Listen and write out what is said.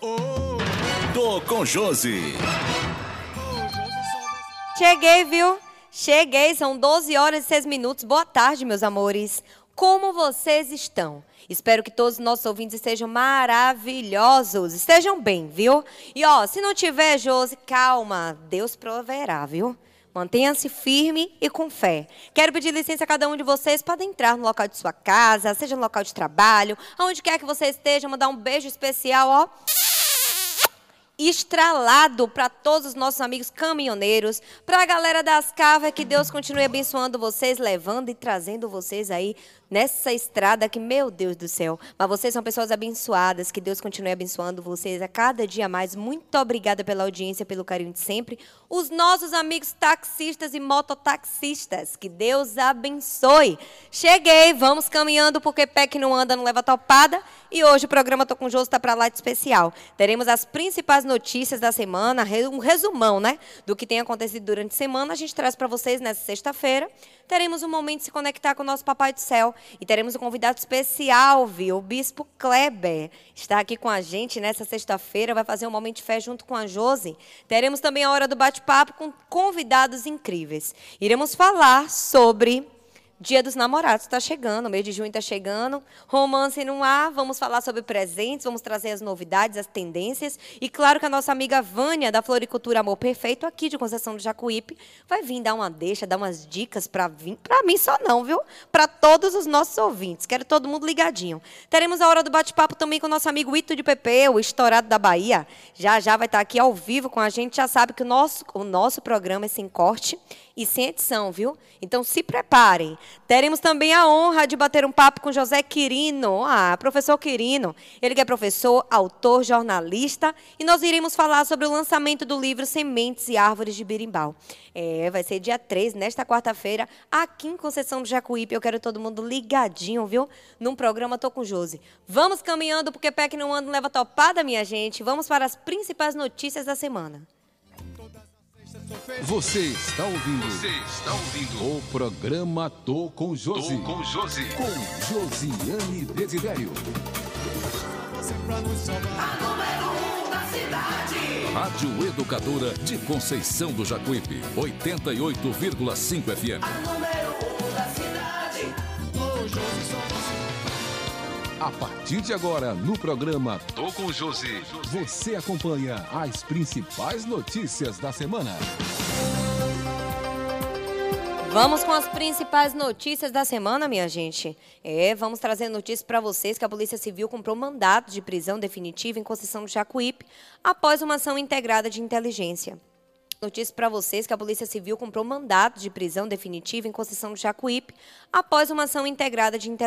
Tô com Josi. Cheguei, viu? Cheguei, são 12 horas e 6 minutos. Boa tarde, meus amores. Como vocês estão? Espero que todos os nossos ouvintes estejam maravilhosos. Estejam bem, viu? E ó, se não tiver, Josi, calma. Deus proverá, viu? Mantenha-se firme e com fé. Quero pedir licença a cada um de vocês para entrar no local de sua casa, seja no local de trabalho, aonde quer que você esteja, mandar um beijo especial, ó, estralado para todos os nossos amigos caminhoneiros, para a galera das cavas, que Deus continue abençoando vocês, levando e trazendo vocês aí nessa estrada que, meu Deus do céu, mas vocês são pessoas abençoadas, que Deus continue abençoando vocês a cada dia mais. Muito obrigada pela audiência, pelo carinho de sempre. Os nossos amigos taxistas e mototaxistas, que Deus abençoe. Cheguei, vamos caminhando, porque pé que não anda não leva topada. E hoje o programa Tô com Josi está para lá de especial. Teremos as principais notícias da semana, um resumão, né, do que tem acontecido durante a semana. A gente traz para vocês nessa sexta-feira. Teremos um momento de se conectar com o nosso Papai do Céu. E teremos um convidado especial, viu? O Bispo Kleber está aqui com a gente nessa sexta-feira. Vai fazer um momento de fé junto com a Josi. Teremos também a hora do bate-papo com convidados incríveis. Iremos falar sobre Dia dos Namorados. Está chegando, mês de junho está chegando. Romance no ar. Vamos falar sobre presentes, vamos trazer as novidades, as tendências. E claro que a nossa amiga Vânia, da Floricultura Amor Perfeito, aqui de Conceição do Jacuípe, vai vir dar uma deixa, dar umas dicas para mim só não, viu? Para todos os nossos ouvintes. Quero todo mundo ligadinho. Teremos a hora do bate-papo também com o nosso amigo Ito de Pepe, o estourado da Bahia. Já vai estar aqui ao vivo com a gente. Já sabe que o nosso programa é sem corte e sem edição, viu? Então se preparem. Teremos também a honra de bater um papo com José Quirino, professor Quirino. Ele que é professor, autor, jornalista, e nós iremos falar sobre o lançamento do livro Sementes e Árvores de Birimbau. Vai ser dia 3, nesta quarta-feira, aqui em Conceição do Jacuípe. Eu quero todo mundo ligadinho, viu? Num programa Tô com Josi. Vamos caminhando, porque pé que não anda não leva topada, minha gente. Vamos para as principais notícias da semana. Você está ouvindo o programa Tô com Josi. Com Josiane Desidério. A número 1 da cidade. Rádio Educadora de Conceição do Jacuípe, 88,5 FM. A número 1 da cidade. Ô, Josi, só você. A partir de agora, no programa Tô com Josi. você acompanha as principais notícias da semana. Vamos com as principais notícias da semana, minha gente. Vamos trazer notícias para vocês que a Polícia Civil cumpriu mandado de prisão definitiva em Conceição do Jacuípe após uma ação integrada de inteligência. Notícias para vocês que a Polícia Civil cumpriu mandado de prisão definitiva em Conceição do Jacuípe após uma ação integrada de inteligência.